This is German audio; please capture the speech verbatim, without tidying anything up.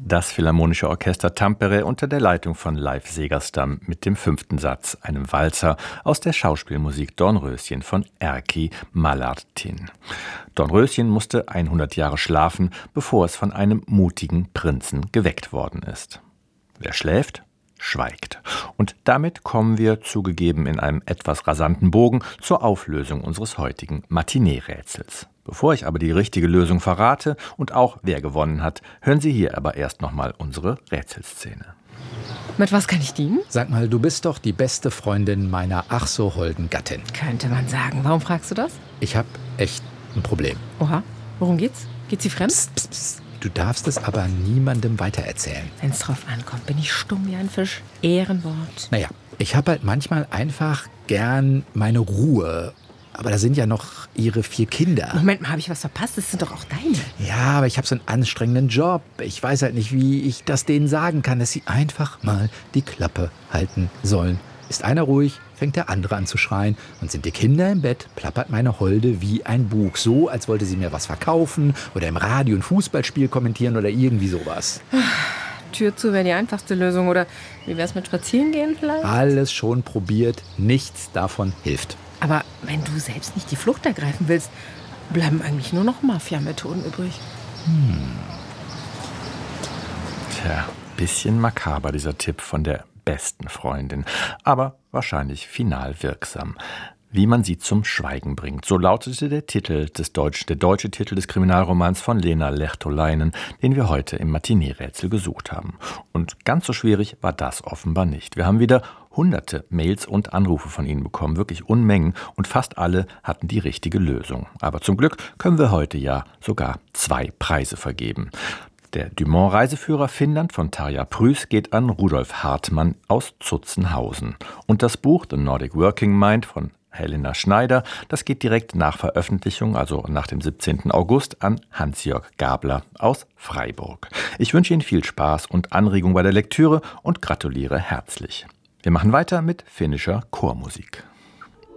Das Philharmonische Orchester Tampere unter der Leitung von Leif Segerstam mit dem fünften Satz, einem Walzer aus der Schauspielmusik Dornröschen von Erkki Mälartin. Dornröschen musste hundert Jahre schlafen, bevor es von einem mutigen Prinzen geweckt worden ist. Wer schläft, schweigt. Und damit kommen wir, zugegeben in einem etwas rasanten Bogen, zur Auflösung unseres heutigen Matinee-Rätsels. Bevor ich aber die richtige Lösung verrate und auch wer gewonnen hat, hören Sie hier aber erst nochmal unsere Rätselszene. Mit was kann ich dienen? Sag mal, du bist doch die beste Freundin meiner ach so holden Gattin. Könnte man sagen. Warum fragst du das? Ich hab echt ein Problem. Oha, worum geht's? Geht sie fremd? Psst, psst, psst. Du darfst es aber niemandem weitererzählen. Wenn's drauf ankommt, bin ich stumm wie ein Fisch. Ehrenwort. Naja, ich hab halt manchmal einfach gern meine Ruhe. Aber da sind ja noch ihre vier Kinder. Moment mal, habe ich was verpasst? Das sind doch auch deine. Ja, aber ich habe so einen anstrengenden Job. Ich weiß halt nicht, wie ich das denen sagen kann, dass sie einfach mal die Klappe halten sollen. Ist einer ruhig, fängt der andere an zu schreien. Und sind die Kinder im Bett, plappert meine Holde wie ein Bug. So, als wollte sie mir was verkaufen oder im Radio ein Fußballspiel kommentieren oder irgendwie sowas. Tür zu wäre die einfachste Lösung. Oder wie wär's mit Spazierengehen vielleicht? Alles schon probiert, nichts davon hilft. Aber wenn du selbst nicht die Flucht ergreifen willst, bleiben eigentlich nur noch Mafia-Methoden übrig. Hm. Tja, bisschen makaber dieser Tipp von der besten Freundin, aber wahrscheinlich final wirksam. Wie man sie zum Schweigen bringt. So lautete der Titel des Deutsch, der deutsche Titel des Kriminalromans von Lena Lehtolainen, den wir heute im Matinee-Rätsel gesucht haben. Und ganz so schwierig war das offenbar nicht. Wir haben wieder hunderte Mails und Anrufe von Ihnen bekommen, wirklich Unmengen, und fast alle hatten die richtige Lösung. Aber zum Glück können wir heute ja sogar zwei Preise vergeben. Der Dumont-Reiseführer Finnland von Tarja Prüß geht an Rudolf Hartmann aus Zutzenhausen. Und das Buch The Nordic Working Mind von Helena Schneider, das geht direkt nach Veröffentlichung, also nach dem siebzehnten August, an Hans-Jörg Gabler aus Freiburg. Ich wünsche Ihnen viel Spaß und Anregung bei der Lektüre und gratuliere herzlich. Wir machen weiter mit finnischer Chormusik.